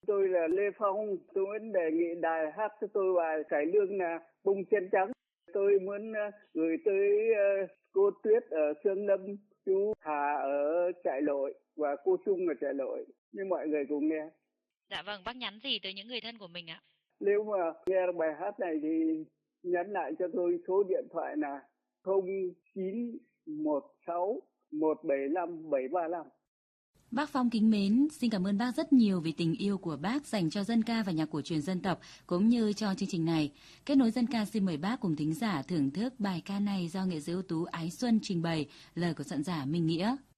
Tôi là Lê Phong, tôi muốn đề nghị đài hát cho tôi bài cải lương là Bông Sen Trắng. Tôi muốn gửi tới cô Tuyết ở Sương Lâm, chú Hà ở Trại Lội và cô Trung ở Trại Lội, như mọi người cùng nghe. Dạ vâng, bác nhắn gì tới những người thân của mình ạ? Nếu mà nghe bài hát này thì nhắn lại cho tôi số điện thoại là 0916 175 735. Bác Phong kính mến, xin cảm ơn bác rất nhiều vì tình yêu của bác dành cho dân ca và nhạc cổ truyền dân tộc cũng như cho chương trình này. Kết nối dân ca xin mời bác cùng thính giả thưởng thức bài ca này do nghệ sĩ ưu tú Ái Xuân trình bày, lời của soạn giả Minh Nghĩa.